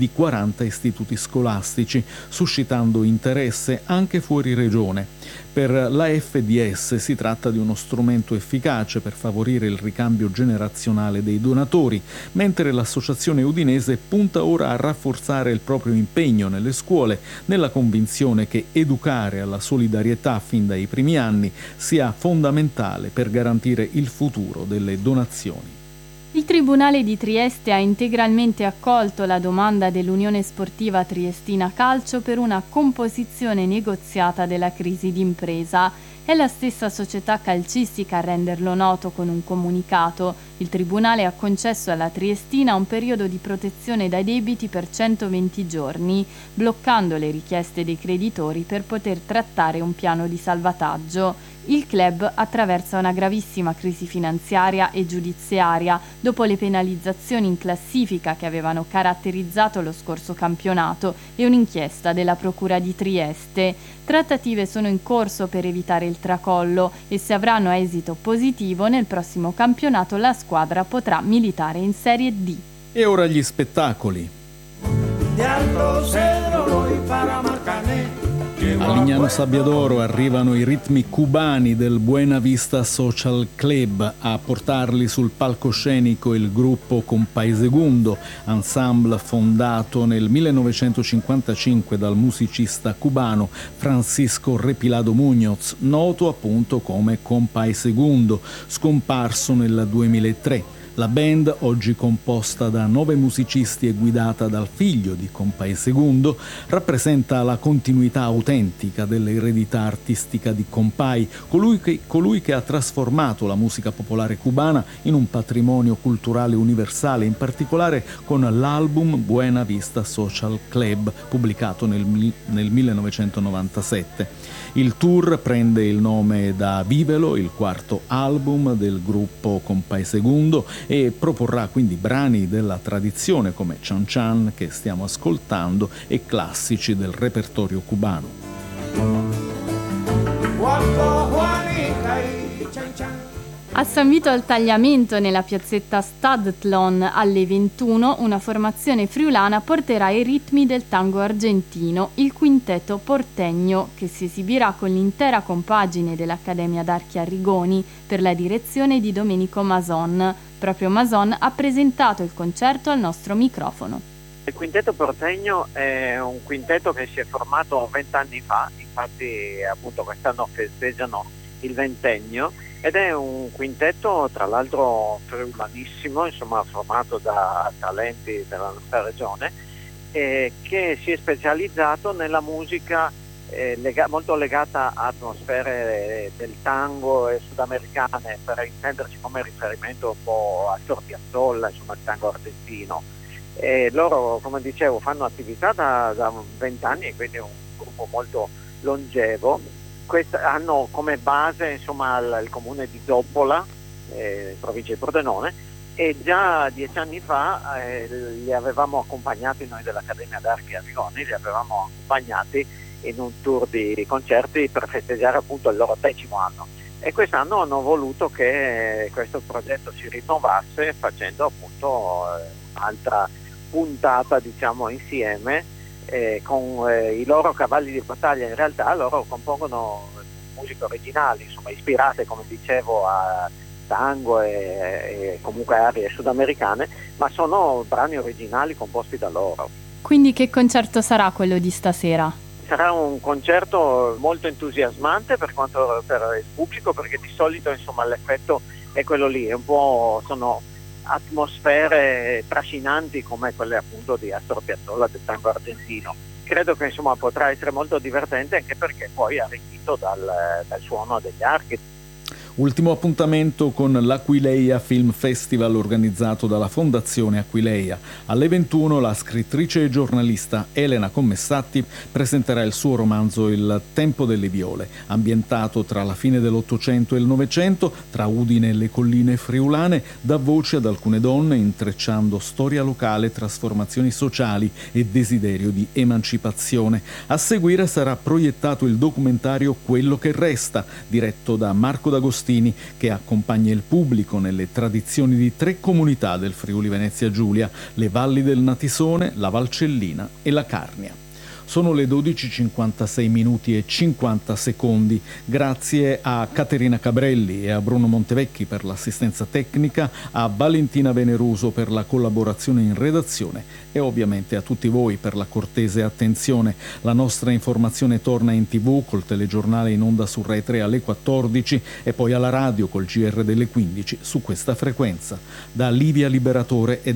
di 40 istituti scolastici, suscitando interesse anche fuori regione. Per la FDS si tratta di uno strumento efficace per favorire il ricambio generazionale dei donatori, mentre l'associazione udinese punta ora a rafforzare il proprio impegno nelle scuole, nella convinzione che educare alla solidarietà fin dai primi anni sia fondamentale per garantire il futuro delle donazioni. Il Tribunale di Trieste ha integralmente accolto la domanda dell'Unione Sportiva Triestina Calcio per una composizione negoziata della crisi d'impresa. È la stessa società calcistica a renderlo noto con un comunicato. Il Tribunale ha concesso alla Triestina un periodo di protezione dai debiti per 120 giorni, bloccando le richieste dei creditori per poter trattare un piano di salvataggio. Il club attraversa una gravissima crisi finanziaria e giudiziaria dopo le penalizzazioni in classifica che avevano caratterizzato lo scorso campionato e un'inchiesta della Procura di Trieste. Trattative sono in corso per evitare il tracollo e se avranno esito positivo nel prossimo campionato la squadra potrà militare in Serie D. E ora gli spettacoli. A Lignano Sabbiadoro arrivano i ritmi cubani del Buena Vista Social Club. A portarli sul palcoscenico il gruppo Compay Segundo, ensemble fondato nel 1955 dal musicista cubano Francisco Repilado Muñoz, noto appunto come Compay Segundo, scomparso nel 2003. La band, oggi composta da 9 musicisti e guidata dal figlio di Compay Segundo, rappresenta la continuità autentica dell'eredità artistica di Compay, colui che ha trasformato la musica popolare cubana in un patrimonio culturale universale, in particolare con l'album Buena Vista Social Club, pubblicato nel 1997. Il tour prende il nome da Vívelo, il quarto album del gruppo Compay Segundo, e proporrà quindi brani della tradizione come Chan Chan, che stiamo ascoltando, e classici del repertorio cubano. A San Vito al Tagliamento, nella piazzetta Stadtlon alle 21, una formazione friulana porterà i ritmi del tango argentino, il Quintetto Porteño, che si esibirà con l'intera compagine dell'Accademia d'Archi Arrigoni per la direzione di Domenico Mason. Proprio Mason ha presentato il concerto al nostro microfono. Il Quintetto Porteño è un quintetto che si è formato 20 anni fa, infatti appunto quest'anno festeggiano il ventennio, ed è un quintetto tra l'altro friulanissimo, insomma formato da talenti della nostra regione, che si è specializzato nella musica molto legata a atmosfere del tango e sudamericane, per intenderci come riferimento un po' a Astor Piazzolla, insomma il tango argentino. E loro, come dicevo, fanno attività da 20 anni e quindi è un gruppo molto longevo. Hanno come base insomma il comune di Doppola, in provincia di Pordenone, e già 10 anni fa li avevamo accompagnati noi dell'Accademia d'Archi Arrigoni, li avevamo accompagnati in un tour di concerti per festeggiare appunto il loro 10° anno, e quest'anno hanno voluto che questo progetto si rinnovasse facendo appunto un'altra puntata diciamo insieme. Con i loro cavalli di battaglia. In realtà loro compongono musiche originali, insomma ispirate, come dicevo, a tango e comunque aree sudamericane, ma sono brani originali composti da loro. Quindi che concerto sarà quello di stasera? Sarà un concerto molto entusiasmante per il pubblico, perché di solito insomma l'effetto è quello lì, è un po' sono atmosfere trascinanti come quelle appunto di Astor Piazzolla, del tango argentino. Credo che insomma potrà essere molto divertente, anche perché poi è arricchito dal suono degli archi. Ultimo appuntamento con l'Aquileia Film Festival organizzato dalla Fondazione Aquileia. Alle 21 la scrittrice e giornalista Elena Commessatti presenterà il suo romanzo Il tempo delle viole, ambientato tra la fine dell'Ottocento e il Novecento, tra Udine e le colline friulane, dà voce ad alcune donne intrecciando storia locale, trasformazioni sociali e desiderio di emancipazione. A seguire sarà proiettato il documentario Quello che resta, diretto da Marco D'Agostino, Agostini, che accompagna il pubblico nelle tradizioni di 3 comunità del Friuli Venezia Giulia, le valli del Natisone, la Valcellina e la Carnia. Sono le 12:56 minuti e 50 secondi. Grazie a Caterina Cabrelli e a Bruno Montevecchi per l'assistenza tecnica, a Valentina Veneruso per la collaborazione in redazione e ovviamente a tutti voi per la cortese attenzione. La nostra informazione torna in TV col telegiornale in onda su Rai 3 alle 14 e poi alla radio col GR delle 15 su questa frequenza. Da Livia Liberatore e